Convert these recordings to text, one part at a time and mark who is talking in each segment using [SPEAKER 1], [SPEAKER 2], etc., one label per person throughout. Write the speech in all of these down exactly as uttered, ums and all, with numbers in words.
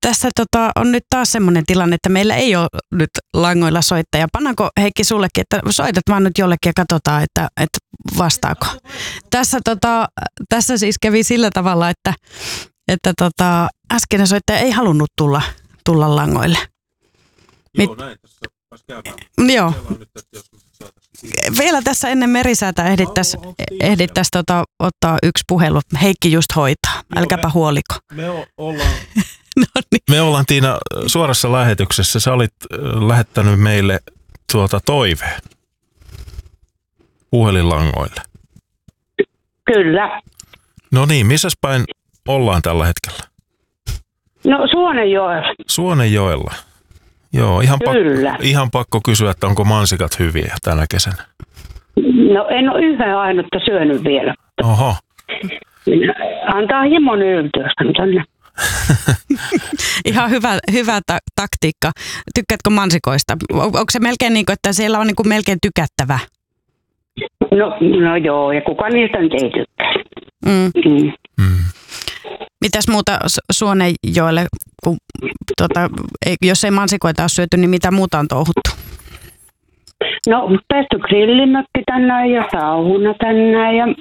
[SPEAKER 1] tässä tota, on nyt taas semmoinen tilanne, että meillä ei ole nyt langoilla soittaja. Pannaanko Heikki sullekin, että soitat vaan nyt jollekin ja katsotaan, että, että vastaako. Tässä, tota, tässä siis kävi sillä tavalla, että, että tota, äskeinen soittaja ei halunnut tulla, tulla langoille.
[SPEAKER 2] Joo, näin tässä käydään.
[SPEAKER 1] Joo. Vielä tässä ennen merisäätä ehdittäisiin ehdittäisi tota, ottaa yksi puhelu. Heikki just hoitaa. Älkääpä huoliko.
[SPEAKER 2] Me o- ollaan...
[SPEAKER 1] no niin.
[SPEAKER 2] Me ollaan Tiina suorassa lähetyksessä. Sä olit lähettänyt meille tuota toiveen puhelinlangoille.
[SPEAKER 3] Kyllä.
[SPEAKER 2] No niin, missäs päin ollaan tällä hetkellä?
[SPEAKER 3] No Suonenjoella.
[SPEAKER 2] Suonenjoella. Joo, ihan
[SPEAKER 3] Kyllä.
[SPEAKER 2] pakko, ihan pakko kysyä, että onko mansikat hyviä tänä kesänä?
[SPEAKER 3] No en ole yhden ainutta syönyt vielä.
[SPEAKER 2] Oho.
[SPEAKER 3] Antaa hieman yltyä tänne.
[SPEAKER 1] Ihan hyvä, hyvä ta- taktiikka. Tykkäätkö mansikoista? On, onko se melkein niin kuin, että siellä on niin kuin melkein tykättävä?
[SPEAKER 3] No, no joo, ja kuka niistä nyt ei tykkää.
[SPEAKER 1] Mm.
[SPEAKER 3] Mm.
[SPEAKER 2] Mm.
[SPEAKER 1] Mitäs muuta Suonenjoelle, kun, tota, ei, jos ei mansikoita ole syöty, niin mitä muuta on touhuttu?
[SPEAKER 3] No pesty grillimökki tänään ja sauna tänään ja,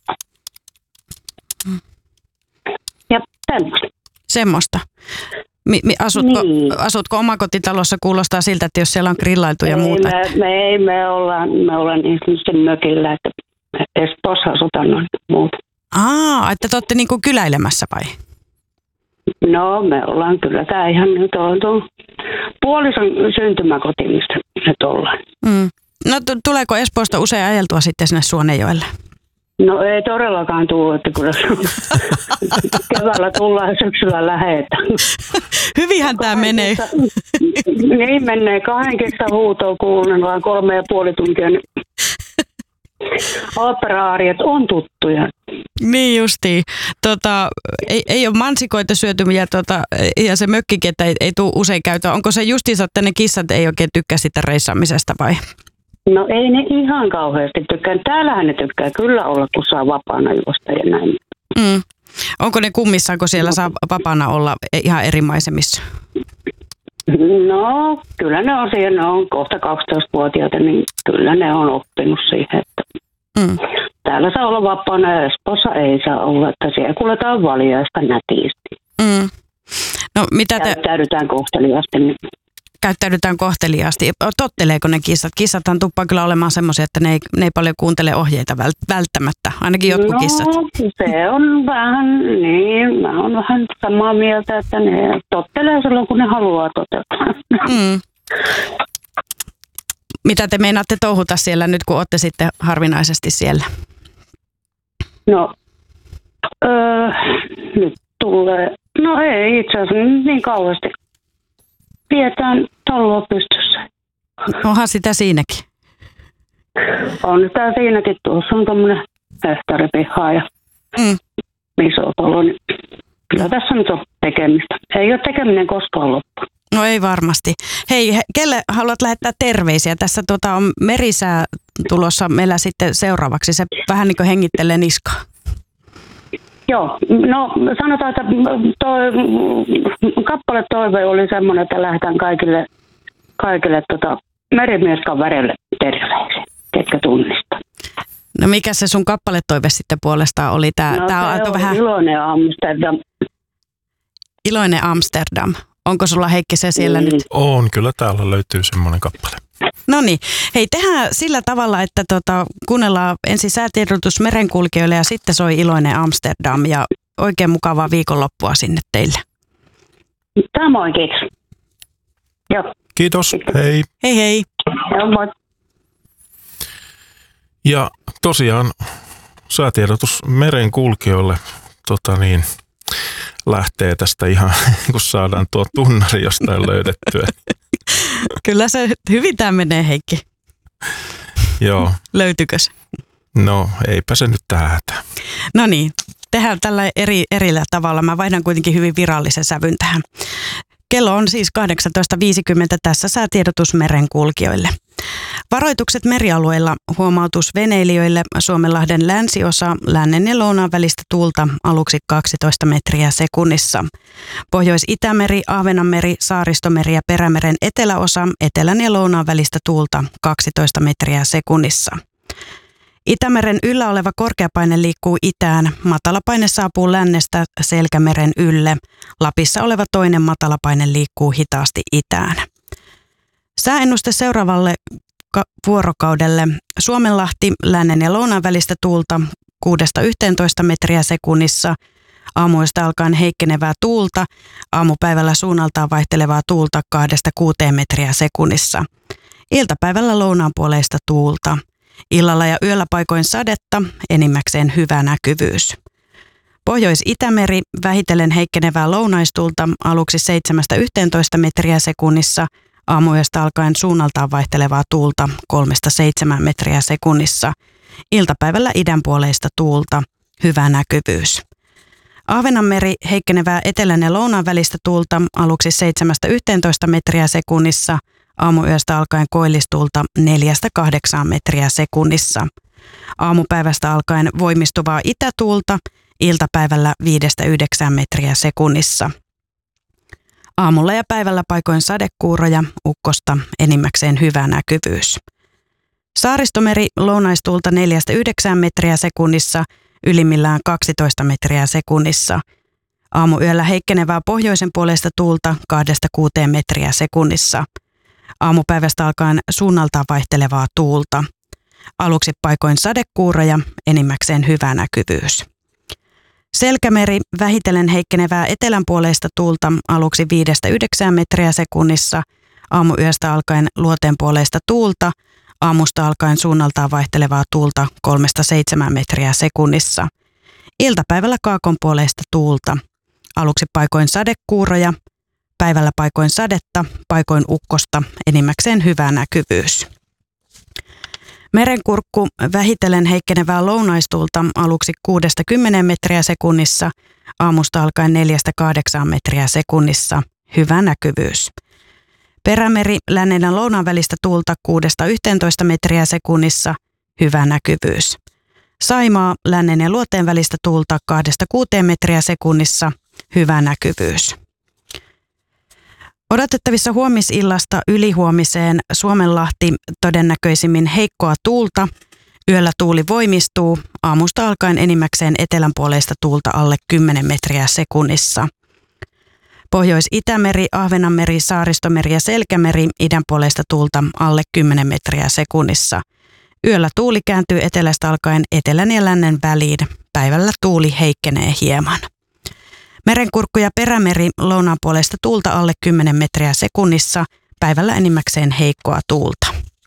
[SPEAKER 3] ja tämmöistä.
[SPEAKER 1] Semmoista. Mi, mi, asutko,
[SPEAKER 3] Niin.
[SPEAKER 1] asutko omakotitalossa? Kuulostaa siltä, että jos siellä on grillailtu ja
[SPEAKER 3] ei,
[SPEAKER 1] muuta.
[SPEAKER 3] Me,
[SPEAKER 1] Että...
[SPEAKER 3] me, ei, me ollaan, me ollaan niin semmoisen mökillä, että Espoossa asutaan noin muuta.
[SPEAKER 1] Aa, että te olette niin kuin kyläilemässä vai?
[SPEAKER 3] No me ollaan kyllä, tää ihan nyt on tuon puolison syntymäkoti, mistä nyt ollaan.
[SPEAKER 1] Mm. No t- tuleeko Espoosta usein ajeltua sitten sinne Suonenjoelle?
[SPEAKER 3] No ei todellakaan tule, että kyllä keväällä tullaan ja syksyllä lähetään.
[SPEAKER 1] Hyvinhän tämä menee.
[SPEAKER 3] Niin menee, kahden kesän huutoa kuunnellaan kolme ja puoli tuntia. Niin opera-aariat on tuttuja.
[SPEAKER 1] Niin justiin. Tota, ei, ei ole mansikoita syöty ja, tota, ja se mökkikin, että ei, ei tule usein käytöä. Onko se justiinsa, että ne kissat ei oikein tykkää sitä reissaamisesta vai?
[SPEAKER 3] No ei ne ihan kauheasti tykkää. Täällähän ne tykkää kyllä olla, kun saa vapaana juosta ja näin.
[SPEAKER 1] Mm. Onko ne kummissaan, kun siellä saa vapaana olla ihan eri maisemissa?
[SPEAKER 3] No kyllä ne on siihen, ne on kohta kaksitoistavuotiaita, niin kyllä ne on oppinut siihen, että
[SPEAKER 1] Mm.
[SPEAKER 3] täällä saa olla vapaana ja Espoossa ei saa olla, että siellä kuljetaan valjaista nätisti.
[SPEAKER 1] Mm. No mitä te...
[SPEAKER 3] Käyttäydytään kohteliaasti. Niin...
[SPEAKER 1] Käyttäydytään kohteliaasti. Totteleeko ne kissat? Kissathan tuppaa kyllä olemaan semmoisia, että ne ei, ne ei paljon kuuntele ohjeita välttämättä. Ainakin jotkut
[SPEAKER 3] no,
[SPEAKER 1] kissat.
[SPEAKER 3] Se on vähän, niin, mä oon vähän samaa mieltä, että ne tottelee silloin, kun ne haluaa toteuttaa.
[SPEAKER 1] Mm. Mitä te meinaatte touhuta siellä nyt, kun olette sitten harvinaisesti siellä?
[SPEAKER 3] No, öö, nyt tulee, no ei itse asiassa niin kauheasti. Pidetään talloa pystyssä.
[SPEAKER 1] Onhan sitä siinäkin.
[SPEAKER 3] On tää siinäkin, tuossa on tommonen hehtaaripihaa ja
[SPEAKER 1] Mm.
[SPEAKER 3] iso talo, niin kyllä tässä nyt on tekemistä. Ei ole tekeminen koskaan loppu.
[SPEAKER 1] No ei varmasti. Hei, he- kelle haluat lähettää terveisiä? Tässä tota, on merisää tulossa meillä sitten seuraavaksi. Se vähän niin kuin hengittelee niskaa.
[SPEAKER 3] Joo, no sanotaan, että toi, kappale toive oli semmoinen, että lähdetään kaikille, kaikille tota, merimieskan värille terveisiä, ketkä tunnistaa.
[SPEAKER 1] No mikä se sun kappaletoive sitten puolestaan oli? Tää,
[SPEAKER 3] No
[SPEAKER 1] tää on
[SPEAKER 3] se
[SPEAKER 1] aika
[SPEAKER 3] on
[SPEAKER 1] vähän
[SPEAKER 3] iloinen Amsterdam.
[SPEAKER 1] iloinen Amsterdam. Onko sulla Heikki se siellä
[SPEAKER 3] Mm.
[SPEAKER 1] nyt?
[SPEAKER 2] On, kyllä täällä löytyy semmoinen kappale.
[SPEAKER 1] No niin. Hei, tehdään sillä tavalla, että tota, kuunnellaan ensin säätiedotus merenkulkijoille ja sitten soi iloinen Amsterdam ja oikein mukavaa viikonloppua sinne teille.
[SPEAKER 3] Samoin, kiitos. Joo,
[SPEAKER 2] Kiitos, hei.
[SPEAKER 1] Hei hei.
[SPEAKER 3] joo moi.
[SPEAKER 2] Ja tosiaan säätiedotus merenkulkijoille tota niin, lähtee tästä ihan, kun saadaan tuo tunnari jostain löydettyä.
[SPEAKER 1] Kyllä se hyvin tämä menee, Heikki.
[SPEAKER 2] Joo,
[SPEAKER 1] Löytyykö se?
[SPEAKER 2] no eipä se nyt tähän hätää.
[SPEAKER 1] No niin, tehdään tällä eri, erillä tavalla. Mä vaihdan kuitenkin hyvin virallisen sävyn tähän. Kello on siis kahdeksantoista viisikymmentä tässä säätiedotus merenkulkijoille. Varoitukset merialueilla, huomautus veneilijöille, Suomenlahden länsiosa, lännen ja lounaan välistä tuulta aluksi kaksitoista metriä sekunnissa. Pohjois-Itämeri, Ahvenanmeri, Saaristomeri ja Perämeren eteläosa, etelän ja lounaan välistä tuulta kaksitoista metriä sekunnissa. Itämeren yllä oleva korkeapaine liikkuu itään, matalapaine saapuu lännestä Selkämeren ylle. Lapissa oleva toinen matalapaine liikkuu hitaasti itään. Sääennuste seuraavalle vuorokaudelle. Suomenlahti, lännen ja lounaan välistä tuulta kuudesta yhteentoista metriä sekunnissa. Aamuista alkaen heikkenevää tuulta, aamupäivällä suunnaltaan vaihtelevaa tuulta kahdesta kuuteen metriä sekunnissa. Iltapäivällä lounaanpuoleista tuulta. Illalla ja yöllä paikoin sadetta, enimmäkseen hyvä näkyvyys. Pohjois-Itämeri, vähitellen heikkenevää lounaistuulta aluksi seitsemästä yhteentoista metriä sekunnissa. Aamuyöstä alkaen suunnaltaan vaihtelevaa tuulta kolmesta seitsemään metriä sekunnissa. Iltapäivällä idänpuoleista tuulta, hyvä näkyvyys. Ahvenanmeri, heikkenevää etelän ja lounaan välistä tuulta aluksi seitsemästä yhteentoista metriä sekunnissa. Aamuyöstä alkaen koillistuulta neljästä kahdeksaan metriä sekunnissa. Aamupäivästä alkaen voimistuvaa itätuulta, iltapäivällä viidestä yhdeksään metriä sekunnissa. Aamulla ja päivällä paikoin sadekuuroja, ukkosta, enimmäkseen hyvä näkyvyys. Saaristomeri, lounaistuulta neljästä yhdeksään metriä sekunnissa, ylimmillään kaksitoista metriä sekunnissa. Aamuyöllä heikkenevää pohjoisen puolesta tuulta kahdesta kuuteen metriä sekunnissa. Aamupäivästä alkaen suunnaltaan vaihtelevaa tuulta. Aluksi paikoin sadekuuroja, enimmäkseen hyvä näkyvyys. Selkämeri, vähitellen heikkenevää etelänpuoleista tuulta aluksi viidestä yhdeksään metriä sekunnissa. Aamuyöstä alkaen luoteenpuoleista tuulta. Aamusta alkaen suunnaltaan vaihtelevaa tuulta kolmesta seitsemään metriä sekunnissa. Iltapäivällä kaakonpuoleista tuulta. Aluksi paikoin sadekuuroja. Päivällä paikoin sadetta, paikoin ukkosta, enimmäkseen hyvä näkyvyys. Merenkurkku, vähitellen heikkenevää lounaistuulta aluksi kuudesta kymmeneen metriä sekunnissa, aamusta alkaen neljästä kahdeksaan metriä sekunnissa, hyvä näkyvyys. Perämeri, lännen ja lounaan välistä tuulta kuudesta yhteentoista metriä sekunnissa, hyvä näkyvyys. Saimaa, lännen ja luoteen välistä tuulta kahdesta kuuteen metriä sekunnissa, hyvä näkyvyys. Odotettavissa huomisillasta ylihuomiseen Suomenlahti todennäköisimmin heikkoa tuulta. Yöllä tuuli voimistuu, aamusta alkaen enimmäkseen etelänpuoleista tuulta alle kymmenen metriä sekunnissa. Pohjois-Itämeri, Ahvenanmeri, Saaristomeri ja Selkämeri idänpuoleista tuulta alle kymmenen metriä sekunnissa. Yöllä tuuli kääntyy etelästä alkaen etelän ja lännen väliin. Päivällä tuuli heikkenee hieman. Merenkurkku ja Perämeri, lounaan puolesta tuulta alle kymmenen metriä sekunnissa, päivällä enimmäkseen heikkoa tuulta.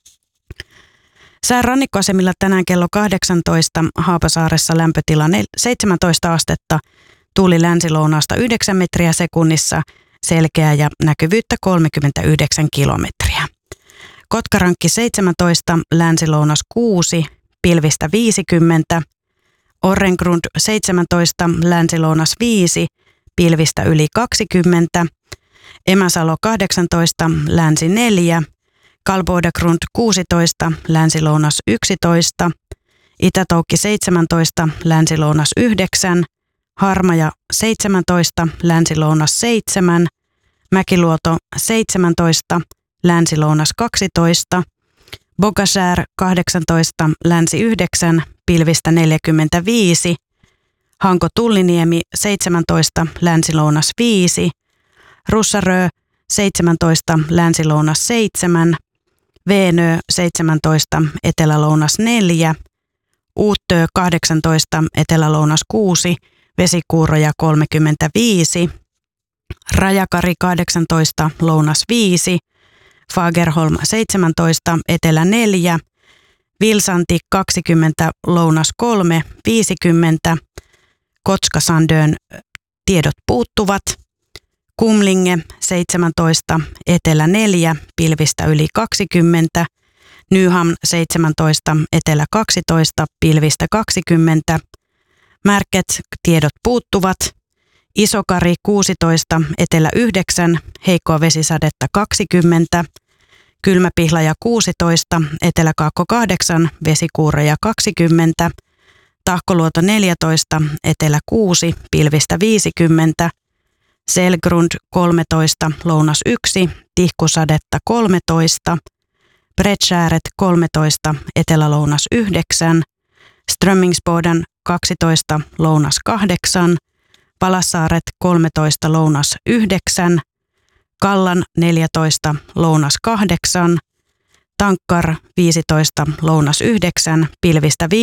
[SPEAKER 1] Sään rannikkoasemilla tänään kello kahdeksantoista, Haapasaaressa lämpötila seitsemäntoista astetta, tuuli länsilounaasta yhdeksän metriä sekunnissa, selkeää ja näkyvyyttä kolmekymmentäyhdeksän kilometriä. Kotkarankki seitsemäntoista, länsilounas kuusi, pilvistä viisikymmentä, Orrengrund seitsemäntoista, länsilounas viisi, pilvistä yli kaksikymmentä, Emäsalo kahdeksantoista, länsi neljä, Kalbodagrund kuusitoista, länsilounas yksitoista, Itätoukki seitsemäntoista, länsilounas yhdeksän, Harmaja seitsemäntoista, länsilounas seitsemän, Mäkiluoto seitsemäntoista, länsilounas kaksitoista, Bogasär kahdeksantoista, länsi yhdeksän, pilvistä neljäkymmentäviisi, Hanko Tulliniemi seitsemäntoista, länsilounas viisi, Russarö seitsemäntoista, länsilounas seitsemän, Veenö seitsemäntoista, etelälounas neljä, Uuttö kahdeksantoista, etelälounas kuusi, vesikuuroja kolmekymmentäviisi, Rajakari kahdeksantoista, lounas viisi, Fagerholm seitsemäntoista, etelä neljä, Vilsanti kaksikymmentä, lounas kolme, viisikymmentä, Kotskasandön tiedot puuttuvat, Kumlinge seitsemäntoista, etelä neljä, pilvistä yli kaksikymmentä, Nyhamn seitsemäntoista, etelä kaksitoista, pilvistä kaksikymmentä, Märket tiedot puuttuvat, Isokari kuusitoista, etelä yhdeksän, heikkoa vesisadetta kaksikymmentä, Kylmäpihlaja kuusitoista, Etelä-Kaakko kahdeksan, Vesikuureja kaksikymmentä, Tahkoluoto neljätoista, Etelä kuusi, Pilvistä viisikymmentä, Selgrund kolmetoista, Lounas yksi, Tihkusadetta kolmetoista, Bredskääret kolmetoista, Etelä-Lounas yhdeksän, Strömmingsboden kaksitoista, Lounas kahdeksan, Palassaaret kolmetoista, Lounas yhdeksän, Kallan neljätoista, Lounas kahdeksan, Tankkar viisitoista, Lounas yhdeksän, Pilvistä viisi,